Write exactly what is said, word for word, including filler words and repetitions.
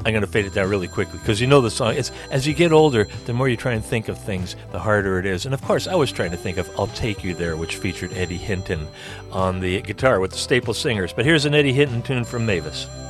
I'm going to fade it down really quickly because you know the song. It's as you get older, the more you try and think of things, the harder it is. And of course, I was trying to think of "I'll Take You There," which featured Eddie Hinton on the guitar with the Staple Singers. But here's an Eddie Hinton tune from Mavis.